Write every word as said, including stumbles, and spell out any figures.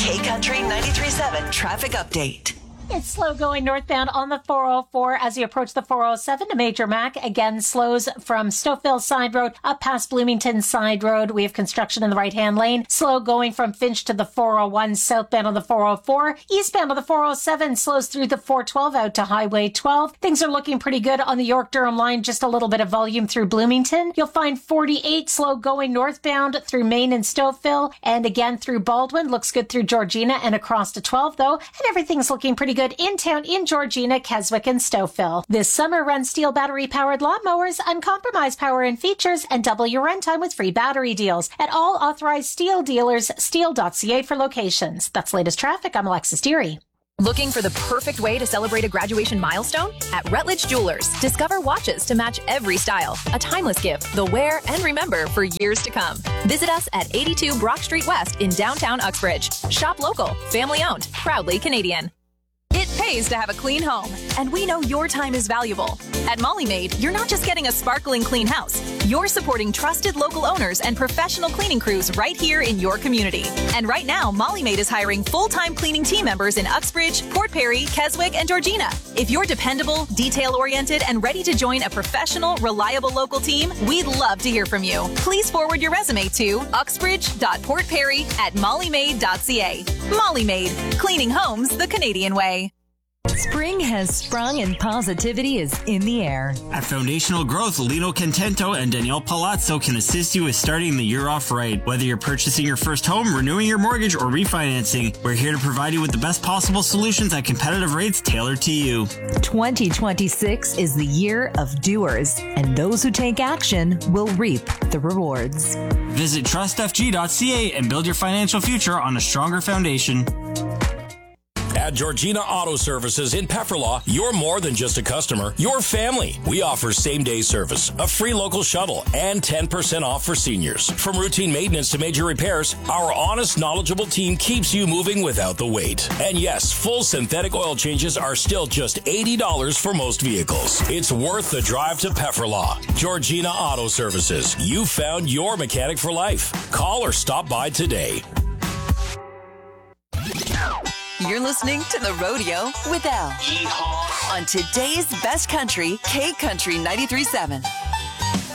K Country ninety-three point seven traffic update. It's slow going northbound on the four oh four as you approach the four oh seven to Major Mac. Again, slows from Stouffville Side Road up past Bloomington Side Road. We have construction in the right-hand lane. Slow going from Finch to the four oh one, southbound on the four oh four. Eastbound on the four oh seven slows through the four twelve out to Highway twelve. Things are looking pretty good on the York-Durham line. Just a little bit of volume through Bloomington. You'll find forty-eight slow going northbound through Maine and Stouffville. And again through Baldwin. Looks good through Georgina and across to twelve, though. And everything's looking pretty good in town in Georgina, Keswick, and Stouffville. This summer, run Steel battery-powered lawnmowers, uncompromised power and features, and double your runtime with free battery deals at all authorized Steel dealers, steel dot c a for locations. That's latest traffic. I'm Alexis Deary. Looking for the perfect way to celebrate a graduation milestone? At Rutledge Jewelers, discover watches to match every style. A timeless gift they'll wear and remember for years to come. Visit us at eighty-two Brock Street West in downtown Uxbridge. Shop local, family owned, proudly Canadian. It pays to have a clean home, and we know your time is valuable. At Molly Maid, you're not just getting a sparkling clean house. You're supporting trusted local owners and professional cleaning crews right here in your community. And right now, Molly Maid is hiring full-time cleaning team members in Uxbridge, Port Perry, Keswick, and Georgina. If you're dependable, detail-oriented, and ready to join a professional, reliable local team, we'd love to hear from you. Please forward your resume to uxbridge dot port perry at molly maid dot c a. Molly Maid, cleaning homes the Canadian way. Spring has sprung and positivity is in the air. At Foundational Growth, Lino Contento and Danielle Palazzo can assist you with starting the year off right. Whether you're purchasing your first home, renewing your mortgage, or refinancing, we're here to provide you with the best possible solutions at competitive rates tailored to you. twenty twenty-six is the year of doers, and those who take action will reap the rewards. Visit trust f g dot c a and build your financial future on a stronger foundation. At Georgina Auto Services in Pefferlaw, you're more than just a customer, you're family. We offer same-day service, a free local shuttle, and ten percent off for seniors. From routine maintenance to major repairs, our honest, knowledgeable team keeps you moving without the wait. And yes, full synthetic oil changes are still just eighty dollars for most vehicles. It's worth the drive to Pefferlaw. Georgina Auto Services. You found your mechanic for life. Call or stop by today. You're listening to The Rodeo with Al. Yeehaw. On today's best country, K Country ninety-three point seven.